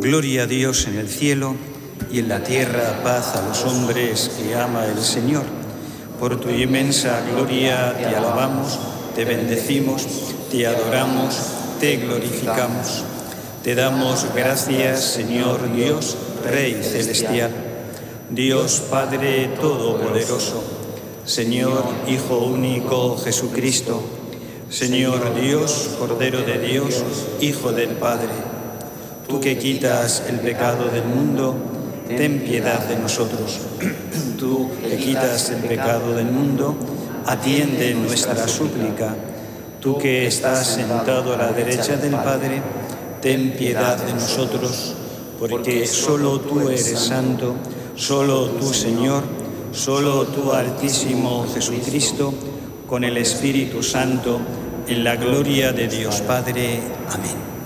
Gloria a Dios en el cielo y en la tierra paz a los hombres que ama el Señor. Por tu inmensa gloria te alabamos, te bendecimos, te adoramos, te glorificamos. Te damos gracias, Señor Dios, Rey celestial, Dios Padre todopoderoso, Señor Hijo único Jesucristo, Señor Dios, Cordero de Dios, Hijo del Padre. Tú que quitas el pecado del mundo, ten piedad de nosotros. Tú que quitas el pecado del mundo, atiende nuestra súplica. Tú que estás sentado a la derecha del Padre, ten piedad de nosotros, porque solo tú eres santo, solo tú, Señor, solo tú, Altísimo Jesucristo, con el Espíritu Santo, en la gloria de Dios Padre. Amén.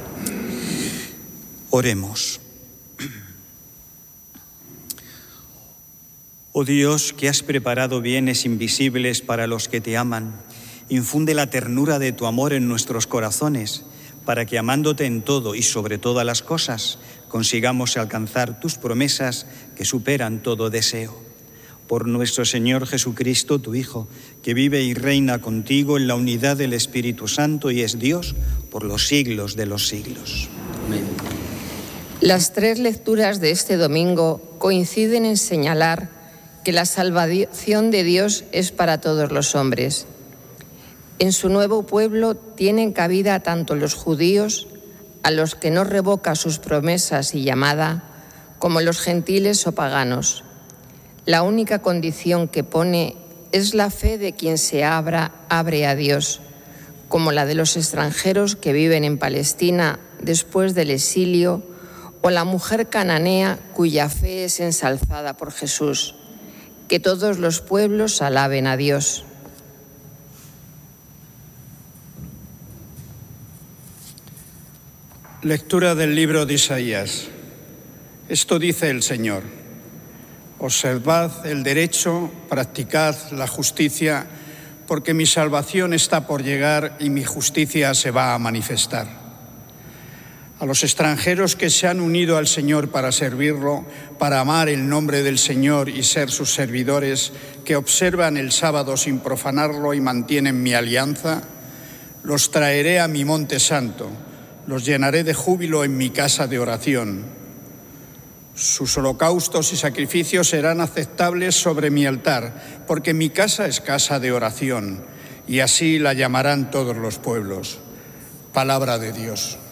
Oremos. Oh Dios, que has preparado bienes invisibles para los que te aman, infunde la ternura de tu amor en nuestros corazones, para que amándote en todo y sobre todas las cosas, consigamos alcanzar tus promesas que superan todo deseo. Por nuestro Señor Jesucristo, tu Hijo, que vive y reina contigo en la unidad del Espíritu Santo y es Dios por los siglos de los siglos. Amén. Las tres lecturas de este domingo coinciden en señalar que la salvación de Dios es para todos los hombres. En su nuevo pueblo tienen cabida tanto los judíos, a los que no revoca sus promesas y llamada, como los gentiles o paganos. La única condición que pone es la fe de quien se abre a Dios, como la de los extranjeros que viven en Palestina después del exilio, o la mujer cananea cuya fe es ensalzada por Jesús. Que todos los pueblos alaben a Dios. Lectura del libro de Isaías. Esto dice el Señor: observad el derecho, practicad la justicia, porque mi salvación está por llegar y mi justicia se va a manifestar. A los extranjeros que se han unido al Señor para servirlo, para amar el nombre del Señor y ser sus servidores, que observan el sábado sin profanarlo y mantienen mi alianza, los traeré a mi monte santo, los llenaré de júbilo en mi casa de oración. Sus holocaustos y sacrificios serán aceptables sobre mi altar, porque mi casa es casa de oración, y así la llamarán todos los pueblos. Palabra de Dios.